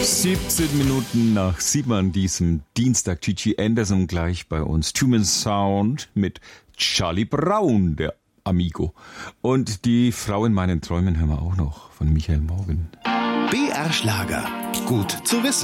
17 Minuten nach 7 an diesem Dienstag. Gigi Anderson gleich bei uns. Human Sound mit Charlie Brown, der Amigo. Und die Frau in meinen Träumen hören wir auch noch von Michael Morgan. BR Schlager. Gut zu wissen.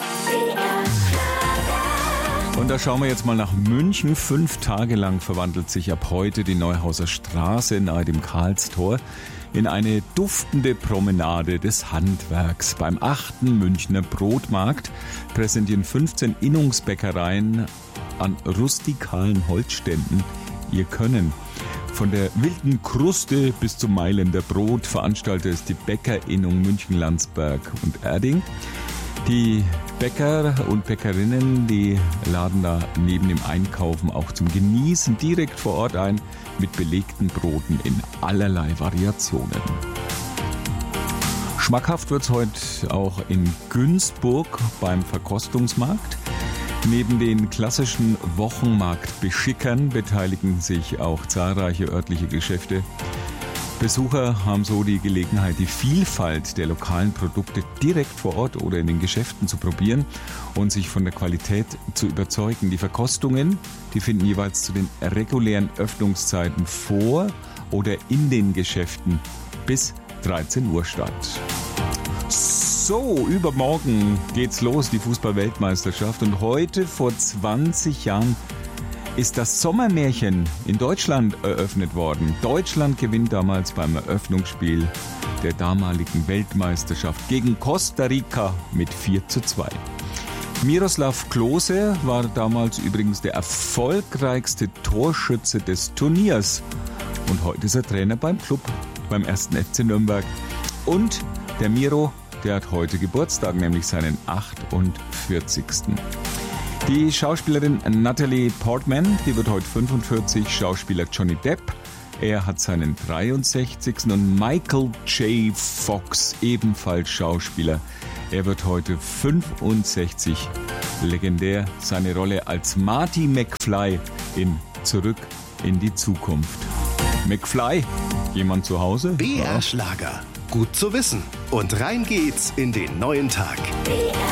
Und da schauen wir jetzt mal nach München. 5 Tage lang verwandelt sich ab heute die Neuhauser Straße nahe dem Karlstor in eine duftende Promenade des Handwerks. Beim 8. Münchner Brotmarkt präsentieren 15 Innungsbäckereien an rustikalen Holzständen ihr Können. Von der wilden Kruste bis zum Mailänder Brot. Veranstalter ist die Bäckerinnung München-Landsberg und Erding. Die Bäcker und Bäckerinnen, die laden da neben dem Einkaufen auch zum Genießen direkt vor Ort ein mit belegten Broten in allerlei Variationen. Schmackhaft wird's heute auch in Günzburg beim Verkostungsmarkt. Neben den klassischen Wochenmarktbeschickern beteiligen sich auch zahlreiche örtliche Geschäfte. Besucher haben so die Gelegenheit, die Vielfalt der lokalen Produkte direkt vor Ort oder in den Geschäften zu probieren und sich von der Qualität zu überzeugen. Die Verkostungen, die finden jeweils zu den regulären Öffnungszeiten vor oder in den Geschäften bis 13 Uhr statt. So, übermorgen geht's los, die Fußball-Weltmeisterschaft. Und heute vor 20 Jahren ist das Sommermärchen in Deutschland eröffnet worden. Deutschland gewinnt damals beim Eröffnungsspiel der damaligen Weltmeisterschaft gegen Costa Rica mit 4:2. Miroslav Klose war damals übrigens der erfolgreichste Torschütze des Turniers. Und heute ist er Trainer beim Club, beim 1. FC Nürnberg. Und der Miro, der hat heute Geburtstag, nämlich seinen 48. Die Schauspielerin Natalie Portman, die wird heute 45, Schauspieler Johnny Depp, er hat seinen 63. und Michael J. Fox, ebenfalls Schauspieler, er wird heute 65, legendär seine Rolle als Marty McFly in Zurück in die Zukunft. McFly, jemand zu Hause? BR Schlager. Gut zu wissen. Und rein geht's in den neuen Tag.